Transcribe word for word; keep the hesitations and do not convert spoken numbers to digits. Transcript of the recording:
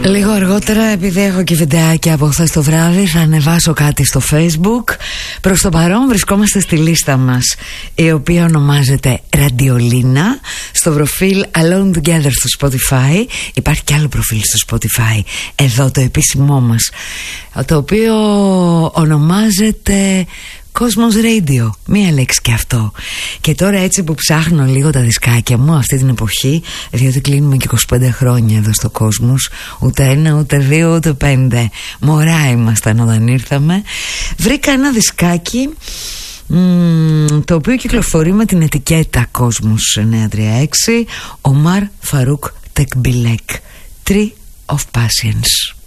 Λίγο αργότερα, επειδή έχω και βιντεάκια από χθες το βράδυ, θα ανεβάσω κάτι στο Facebook. Προς το παρόν βρισκόμαστε στη λίστα μας, η οποία ονομάζεται Ραδιολίνα, στο προφίλ Alone Together στο Spotify. Υπάρχει και άλλο προφίλ στο Spotify, εδώ το επίσημό μας, το οποίο ονομάζεται Cosmos Radio, μία λέξη και αυτό. Και τώρα, έτσι που ψάχνω λίγο τα δισκάκια μου αυτή την εποχή, διότι κλείνουμε και είκοσι πέντε χρόνια εδώ στο Cosmos, ούτε ένα, ούτε δύο, ούτε πέντε, μωρά ήμασταν όταν ήρθαμε, βρήκα ένα δισκάκι μ, το οποίο κυκλοφορεί με την ετικέτα Cosmos εννιακόσια τριάντα έξι, Ομάρ Φαρούκ Τεκμπιλέκ, Tree of Patience.